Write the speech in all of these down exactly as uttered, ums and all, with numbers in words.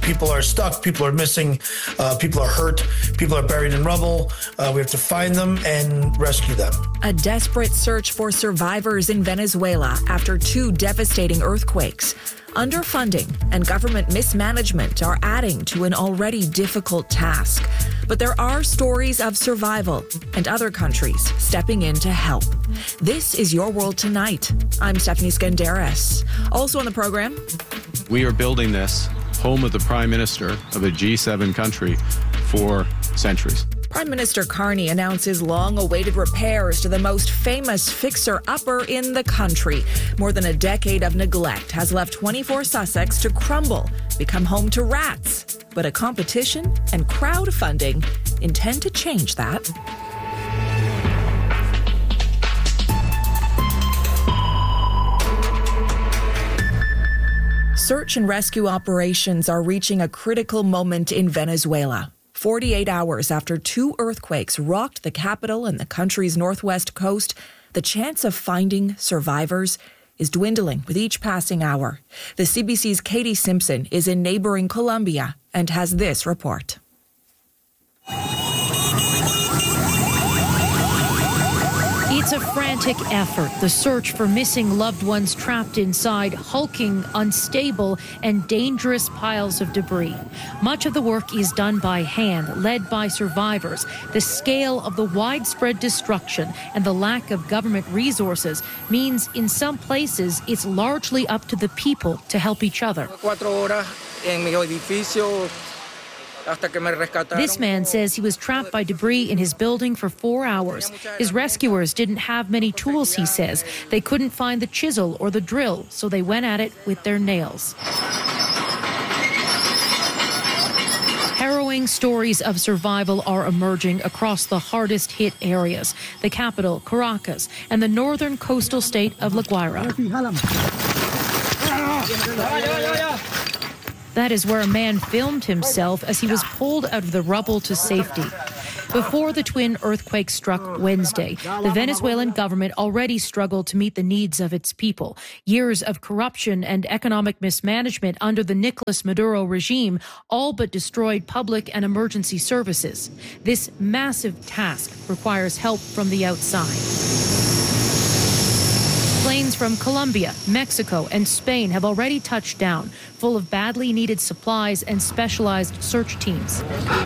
People are stuck. People are missing. Uh, people are hurt. People are buried in rubble. Uh, we have to find them and rescue them. A desperate search for survivors in Venezuela after two devastating earthquakes. Underfunding and government mismanagement are adding to an already difficult task. But there are stories of survival and other countries stepping in to help. This is Your World Tonight. I'm Stephanie Skandaris. Also on the program, we are building this, home of the Prime Minister of a G seven country, for centuries. Prime Minister Carney announces long-awaited repairs to the most famous fixer-upper in the country. More than a decade of neglect has left twenty-four Sussex to crumble, become home to rats. But a competition and crowdfunding intend to change that. Search and rescue operations are reaching a critical moment in Venezuela. forty-eight hours after two earthquakes rocked the capital and the country's northwest coast, the chance of finding survivors is dwindling with each passing hour. The C B C's Katie Simpson is in neighboring Colombia and has this report. It's a frantic effort, the search for missing loved ones trapped inside hulking, unstable, and dangerous piles of debris. Much of the work is done by hand, led by survivors. The scale of the widespread destruction and the lack of government resources means in some places it's largely up to the people to help each other. This man says he was trapped by debris in his building for four hours. His rescuers didn't have many tools, he says. They couldn't find the chisel or the drill, so they went at it with their nails. Harrowing stories of survival are emerging across the hardest hit areas, the capital, Caracas, and the northern coastal state of La Guaira. That is where a man filmed himself as he was pulled out of the rubble to safety. Before the twin earthquakes struck Wednesday, the Venezuelan government already struggled to meet the needs of its people. Years of corruption and economic mismanagement under the Nicolas Maduro regime all but destroyed public and emergency services. This massive task requires help from the outside. Planes from Colombia, Mexico, and Spain have already touched down, full of badly needed supplies and specialized search teams,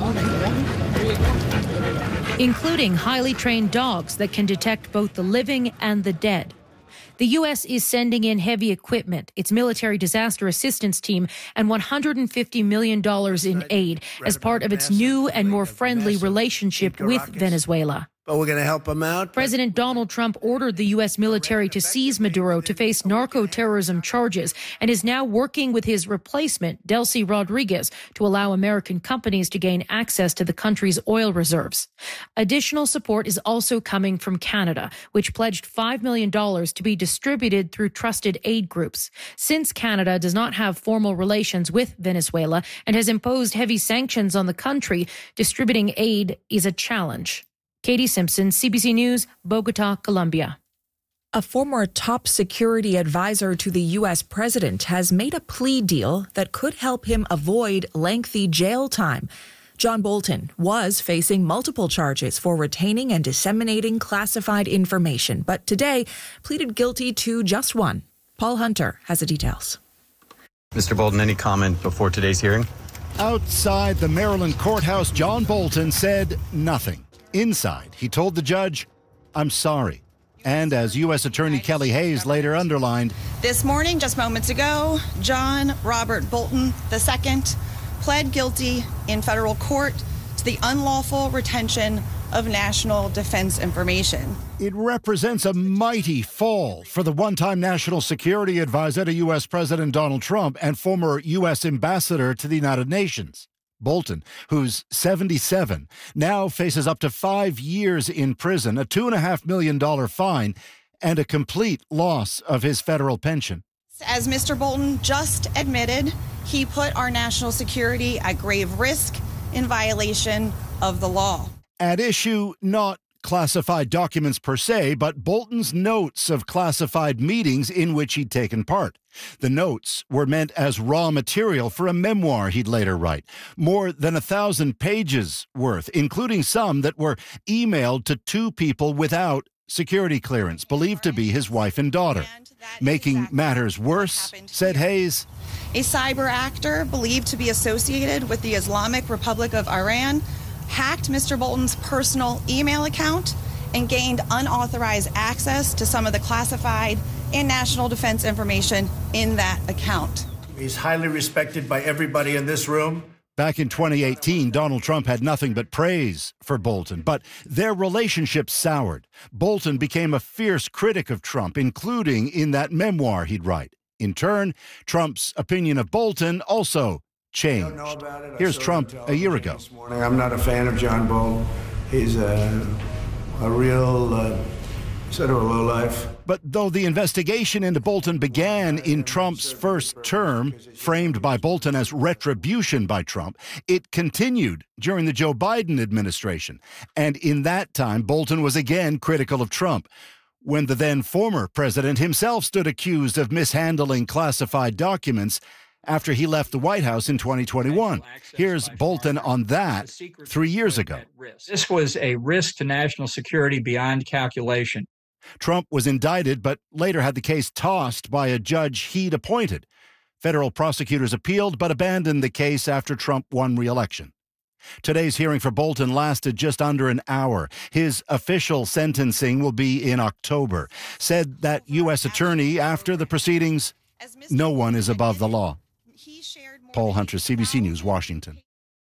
including highly trained dogs that can detect both the living and the dead. The U S is sending in heavy equipment, its military disaster assistance team, and one hundred fifty million dollars in aid as part of its new and more friendly relationship with Venezuela. But we're going to help them out. President Donald Trump ordered the U S military to seize Maduro to face narco-terrorism charges and is now working with his replacement, Delcy Rodriguez, to allow American companies to gain access to the country's oil reserves. Additional support is also coming from Canada, which pledged five million dollars to be distributed through trusted aid groups. Since Canada does not have formal relations with Venezuela and has imposed heavy sanctions on the country, distributing aid is a challenge. Katie Simpson, C B C News, Bogota, Colombia. A former top security advisor to the U S president has made a plea deal that could help him avoid lengthy jail time. John Bolton was facing multiple charges for retaining and disseminating classified information, but today pleaded guilty to just one. Paul Hunter has the details. Mister Bolton, any comment before today's hearing? Outside the Maryland courthouse, John Bolton said nothing. Inside, he told the judge, "I'm sorry." And as U S Attorney Kelly Hayes later underlined, this morning, just moments ago, John Robert Bolton the second pled guilty in federal court to the unlawful retention of national defense information. It represents a mighty fall for the one-time national security advisor to U S President Donald Trump and former U S ambassador to the United Nations. Bolton, who's seventy-seven, now faces up to five years in prison, a two point five million dollars fine, and a complete loss of his federal pension. As Mister Bolton just admitted, he put our national security at grave risk in violation of the law. At issue, not classified documents per se, but Bolton's notes of classified meetings in which he'd taken part. The notes were meant as raw material for a memoir he'd later write, more than a thousand pages worth, including some that were emailed to two people without security clearance, believed to be his wife and daughter. Making matters worse, said Hayes, a cyber actor believed to be associated with the Islamic Republic of Iran hacked Mister Bolton's personal email account and gained unauthorized access to some of the classified and national defense information in that account. He's highly respected by everybody in this room. Back in twenty eighteen, Donald Trump had nothing but praise for Bolton, but their relationship soured. Bolton became a fierce critic of Trump, including in that memoir he'd write. In turn, Trump's opinion of Bolton also changed. Here's Trump a year ago. This morning, I'm not a fan of John Bolton. He's a, a real uh, sort of a lowlife. But though the investigation into Bolton began in Trump's first term, framed by Bolton as retribution by Trump, it continued during the Joe Biden administration. And in that time, Bolton was again critical of Trump, when the then former president himself stood accused of mishandling classified documents after he left the White House in twenty twenty-one. Here's Bolton on that three years ago. This was a risk to national security beyond calculation. Trump was indicted, but later had the case tossed by a judge he'd appointed. Federal prosecutors appealed, but abandoned the case after Trump won re-election. Today's hearing for Bolton lasted just under an hour. His official sentencing will be in October. Said that U S attorney after the proceedings, no one is above the law. Paul Hunter, C B C News, Washington.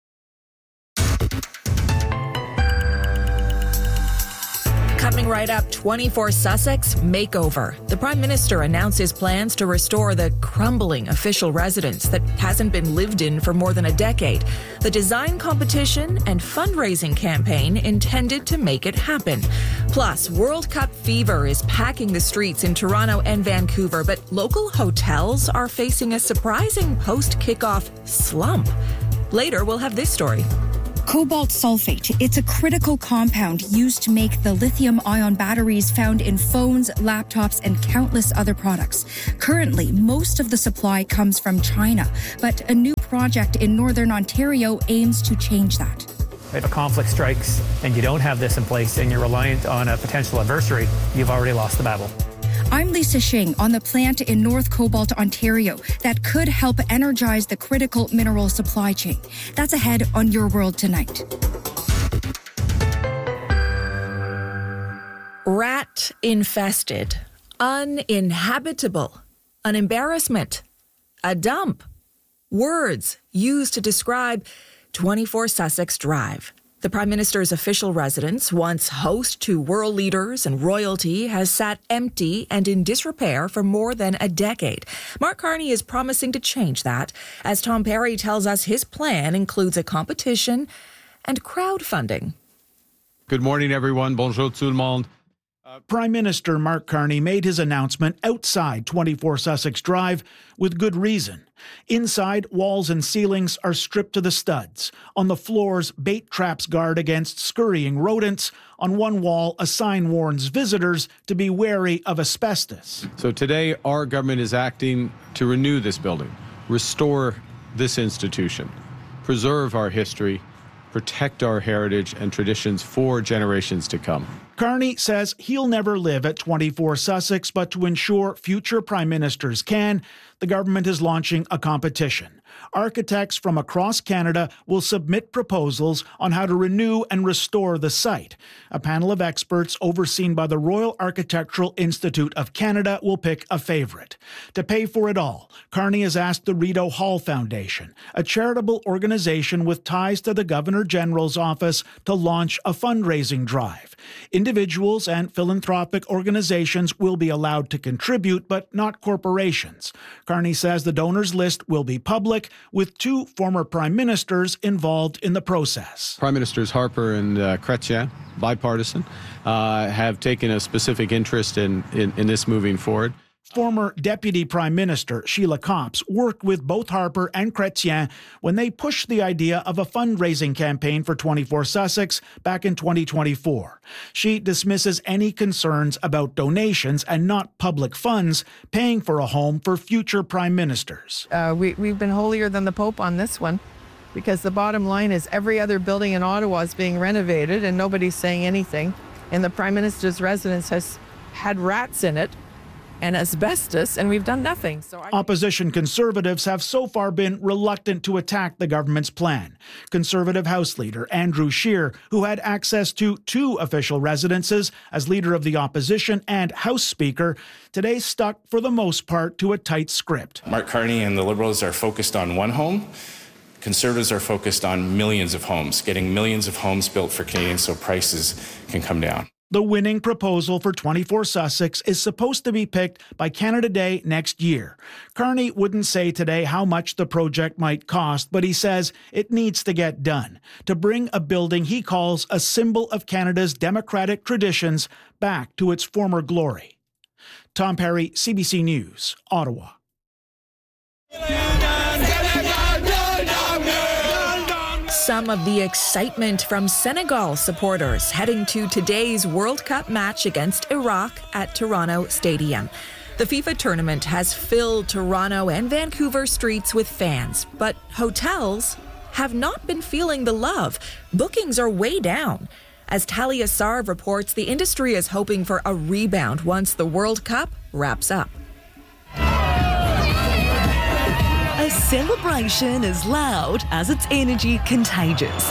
Coming right up, twenty-four Sussex makeover. The Prime Minister announces plans to restore the crumbling official residence that hasn't been lived in for more than a decade. The design competition and fundraising campaign intended to make it happen. Plus, World Cup fever is packing the streets in Toronto and Vancouver, but local hotels are facing a surprising post-kickoff slump. Later, we'll have this story. Cobalt sulfate, it's a critical compound used to make the lithium-ion batteries found in phones, laptops, and countless other products. Currently, most of the supply comes from China, but a new project in Northern Ontario aims to change that. If a conflict strikes and you don't have this in place and you're reliant on a potential adversary, you've already lost the battle. I'm Lisa Shing on the plant in North Cobalt, Ontario that could help energize the critical mineral supply chain. That's ahead on Your World Tonight. Rat infested, uninhabitable, an embarrassment, a dump. Words used to describe twenty-four Sussex Drive. The Prime Minister's official residence, once host to world leaders and royalty, has sat empty and in disrepair for more than a decade. Mark Carney is promising to change that, as Tom Perry tells us his plan includes a competition and crowdfunding. Good morning, everyone. Bonjour tout le monde. Prime Minister Mark Carney made his announcement outside twenty-four Sussex Drive with good reason. Inside, walls and ceilings are stripped to the studs. On the floors, bait traps guard against scurrying rodents. On one wall, a sign warns visitors to be wary of asbestos. So today, our government is acting to renew this building, restore this institution, preserve our history, protect our heritage and traditions for generations to come. Carney says he'll never live at twenty-four Sussex, but to ensure future prime ministers can, the government is launching a competition. Architects from across Canada will submit proposals on how to renew and restore the site. A panel of experts overseen by the Royal Architectural Institute of Canada will pick a favorite. To pay for it all, Carney has asked the Rideau Hall Foundation, a charitable organization with ties to the Governor General's office, to launch a fundraising drive. Individuals and philanthropic organizations will be allowed to contribute, but not corporations. Carney says the donors list will be public, with two former prime ministers involved in the process. Prime Ministers Harper and uh, Chrétien, bipartisan, uh, have taken a specific interest in, in, in this moving forward. Former Deputy Prime Minister Sheila Copps worked with both Harper and Chrétien when they pushed the idea of a fundraising campaign for twenty-four Sussex back in twenty twenty-four. She dismisses any concerns about donations and not public funds paying for a home for future prime ministers. Uh, we, we've been holier than the Pope on this one, because the bottom line is every other building in Ottawa is being renovated and nobody's saying anything. And the Prime Minister's residence has had rats in it and asbestos, and we've done nothing. So I- Opposition Conservatives have so far been reluctant to attack the government's plan. Conservative House Leader Andrew Scheer, who had access to two official residences as Leader of the Opposition and House Speaker, today stuck for the most part to a tight script. Mark Carney and the Liberals are focused on one home. Conservatives are focused on millions of homes, getting millions of homes built for Canadians so prices can come down. The winning proposal for twenty-four Sussex is supposed to be picked by Canada Day next year. Carney wouldn't say today how much the project might cost, but he says it needs to get done to bring a building he calls a symbol of Canada's democratic traditions back to its former glory. Tom Perry, C B C News, Ottawa. Some of the excitement from Senegal supporters heading to today's World Cup match against Iraq at Toronto Stadium. The FIFA tournament has filled Toronto and Vancouver streets with fans, but hotels have not been feeling the love. Bookings are way down. As Talia Sarv reports, the industry is hoping for a rebound once the World Cup wraps up. A celebration as loud as its energy contagious.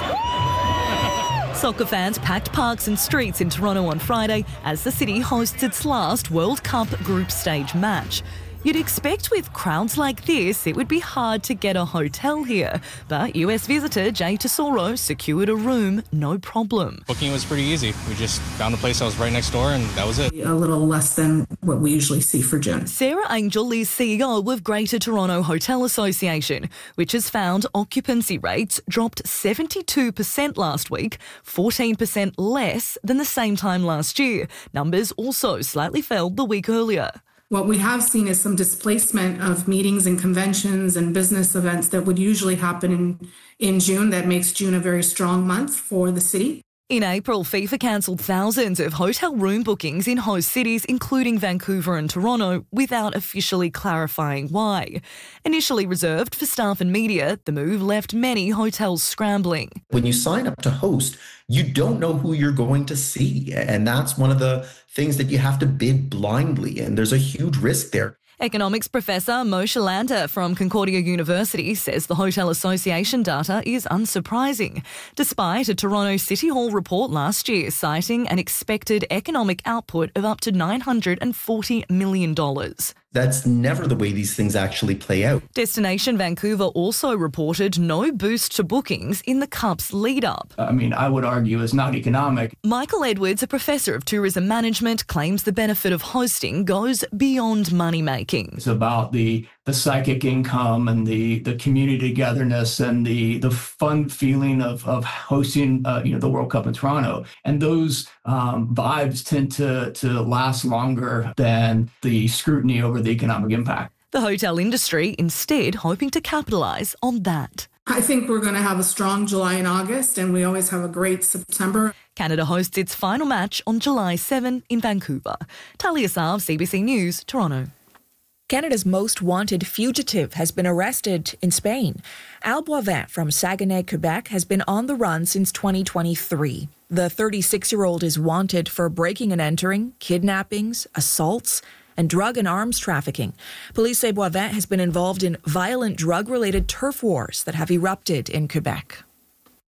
Soccer fans packed parks and streets in Toronto on Friday as the city hosts its last World Cup group stage match. You'd expect with crowds like this, it would be hard to get a hotel here, but U S visitor Jay Tesoro secured a room, no problem. Booking was pretty easy. We just found a place that was right next door and that was it. A little less than what we usually see for June. Sarah Angel is C E O of Greater Toronto Hotel Association, which has found occupancy rates dropped seventy-two percent last week, fourteen percent less than the same time last year. Numbers also slightly fell the week earlier. What we have seen is some displacement of meetings and conventions and business events that would usually happen in, in June. That makes June a very strong month for the city. In April, FIFA cancelled thousands of hotel room bookings in host cities, including Vancouver and Toronto, without officially clarifying why. Initially reserved for staff and media, the move left many hotels scrambling. When you sign up to host, you don't know who you're going to see. And that's one of the things that you have to bid blindly. And there's a huge risk there. Economics professor Moshe Lander from Concordia University says the Hotel Association data is unsurprising, despite a Toronto City Hall report last year citing an expected economic output of up to nine hundred forty million dollars. That's never the way these things actually play out. Destination Vancouver also reported no boost to bookings in the Cup's lead-up. I mean, I would argue it's not economic. Michael Edwards, a professor of tourism management, claims the benefit of hosting goes beyond money-making. It's about the the psychic income and the, the community togetherness and the, the fun feeling of, of hosting uh, you know, the World Cup in Toronto. And those um, vibes tend to, to last longer than the scrutiny over the economic impact. The hotel industry instead hoping to capitalise on that. I think we're going to have a strong July and August, and we always have a great September. Canada hosts its final match on July seventh in Vancouver. Talia Sarv, C B C News, Toronto. Canada's most wanted fugitive has been arrested in Spain. Al Boivin from Saguenay, Quebec, has been on the run since twenty twenty-three. The thirty-six-year-old is wanted for breaking and entering, kidnappings, assaults, and drug and arms trafficking. Police say Boivin has been involved in violent drug-related turf wars that have erupted in Quebec.